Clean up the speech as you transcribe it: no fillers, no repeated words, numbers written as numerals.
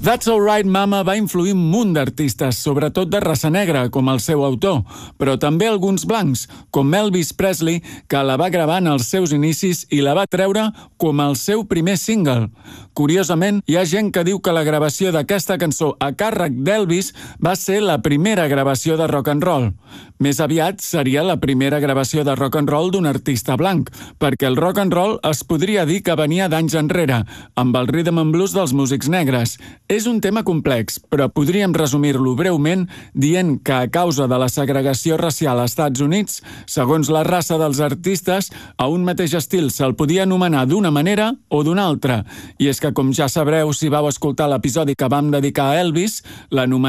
That's Alright Mama va influir un munt d'artistes, sobretot de raça negra, com el seu autor, però també alguns blancs, com Elvis Presley, que la va gravar en els seus inicis i la va treure com el seu primer single. Curiosament, hi ha gent que diu que la gravació d'aquesta cançó a càrrec d'Elvis va ser la primera gravació de rock and roll. Més aviat seria la primera gravació de rock and roll d'un artista blanc, perquè el rock and roll es podria dir que venia d'anys enrere, amb el rhythm and blues dels músics negres. És un tema complex, però podríem resumir-lo breument dient que a causa de la segregació racial als Estats Units, segons la raça dels artistes, a un mateix estil se'l podia anomenar d'una manera o d'una altra. I és que, com ja sabreu si vau escoltar l'episodi que vam dedicar a Elvis, l'anomenament